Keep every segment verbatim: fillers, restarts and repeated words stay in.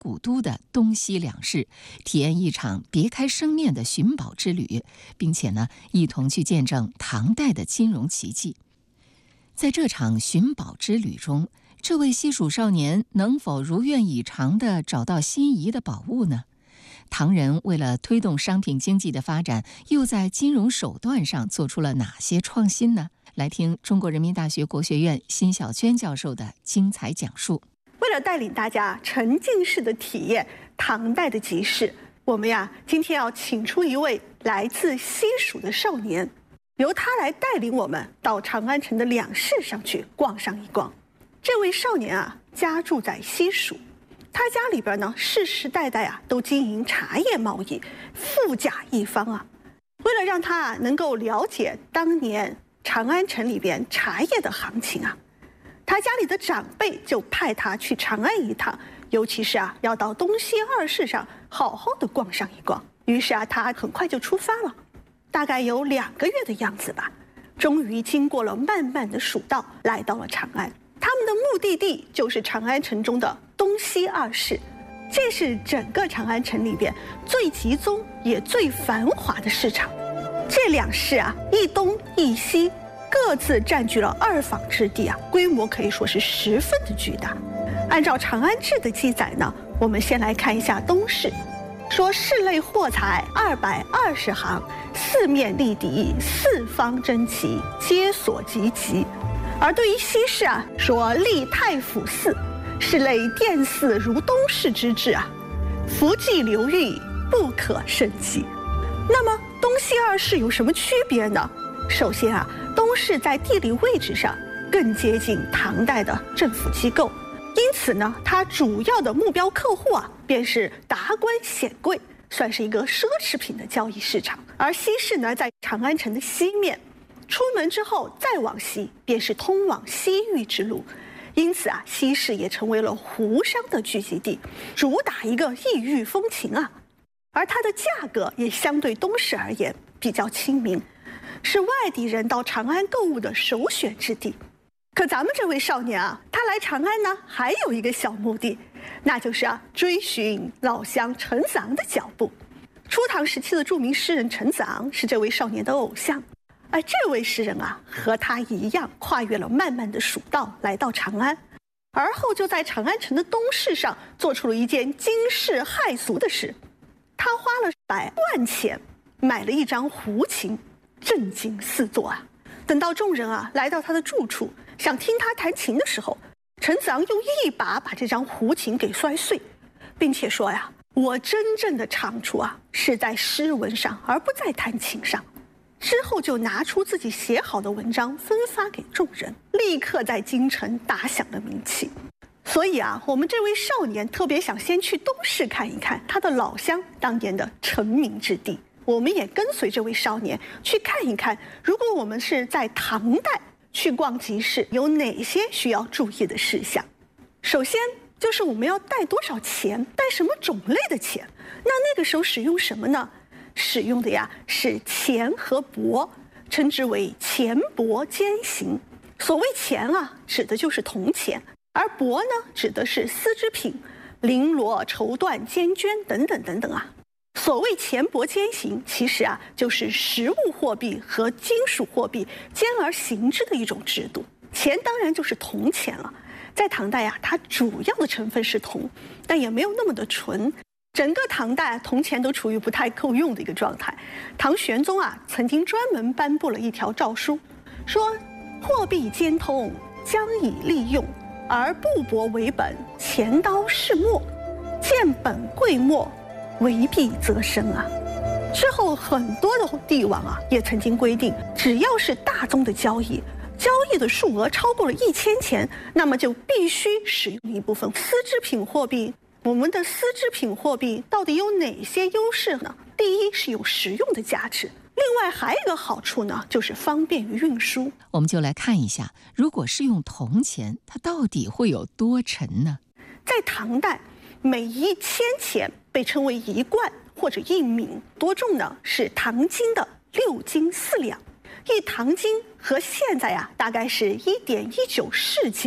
古都的东西两市，体验一场别开生面的寻宝之旅，并且呢，一同去见证唐代的金融奇迹。在这场寻宝之旅中，这位西蜀少年能否如愿以偿地找到心仪的宝物呢？唐人为了推动商品经济的发展，又在金融手段上做出了哪些创新呢？来听中国人民大学国学院辛晓娟教授的精彩讲述。 为了带领大家沉浸式的体验唐代的集市，我们呀今天要请出一位来自西蜀的少年，由他来带领我们到长安城的两市上去逛上一逛。这位少年啊，家住在西蜀，他家里边呢世世代代啊都经营茶叶贸易，富甲一方啊。为了让他啊能够了解当年长安城里边茶叶的行情啊，他家里的长辈就派他去长安一趟，尤其是啊要到东西二市上好好的逛上一逛。于是啊，他很快就出发了，大概有两个月的样子吧。终于经过了漫漫的蜀道，来到了长安。他们的目的地就是长安城中的东西二市，这是整个长安城里边最集中也最繁华的市场。这两市啊，一东一西，各自占据了二坊之地啊，规模可以说是十分的巨大。按照《长安志》的记载呢，我们先来看一下东市，说市内货财二百二十行，四面立敌，四方争奇，皆所及集。而对于西市啊，说立太府寺，市内殿寺如东市之志啊，福济流域，不可胜计。那么东西二市有什么区别呢？首先啊，东市在地理位置上更接近唐代的政府机构，因此呢，它主要的目标客户啊，便是达官显贵，算是一个奢侈品的交易市场。而西市呢，在长安城的西面，出门之后再往西，便是通往西域之路。因此啊，西市也成为了胡商的聚集地，主打一个异域风情啊。而它的价格也相对东市而言比较亲民，是外地人到长安购物的首选之地。可咱们这位少年啊，他来长安呢，还有一个小目的，那就是啊，追寻老乡陈子昂的脚步。初唐时期的著名诗人陈子昂是这位少年的偶像，而这位诗人啊，和他一样跨越了漫漫的蜀道，来到长安，而后就在长安城的东市上做出了一件惊世骇俗的事。他花了百万钱买了一张胡琴，震惊四座啊！等到众人啊来到他的住处，想听他弹琴的时候，陈子昂又一把把这张胡琴给摔碎，并且说呀：“我真正的长处啊是在诗文上，而不在弹琴上。”之后就拿出自己写好的文章分发给众人，立刻在京城打响了名气。所以啊，我们这位少年特别想先去东市看一看他的老乡当年的成名之地。我们也跟随这位少年去看一看，如果我们是在唐代去逛集市，有哪些需要注意的事项。首先就是我们要带多少钱，带什么种类的钱。那那个时候使用什么呢？使用的呀是钱和帛，称之为钱帛兼行。所谓钱啊，指的就是铜钱，而帛呢，指的是丝织品，绫罗、绸缎、绢绢等等等等啊。所谓钱帛兼行，其实啊就是实物货币和金属货币兼而行之的一种制度。钱当然就是铜钱了，在唐代啊，它主要的成分是铜，但也没有那么的纯。整个唐代铜钱都处于不太够用的一个状态。唐玄宗啊曾经专门颁布了一条诏书，说货币兼通，将以利用，而布帛为本，钱刀是末，见本贵末，为弊则生啊。之后很多的帝王啊也曾经规定，只要是大宗的交易，交易的数额超过了一千钱，那么就必须使用一部分丝织品货币。我们的丝织品货币到底有哪些优势呢？第一是有实用的价值，另外还有一个好处呢，就是方便于运输。 我们就来看一下，如果是用铜钱，它到底会有多沉呢？ 在唐代，每一千钱被称为一贯或者一抿，多重呢？是唐金的六斤四两。一唐金和现在啊，大概是一点一九市斤。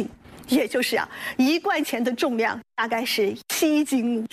也就是啊，一贯钱的重量大概是七斤。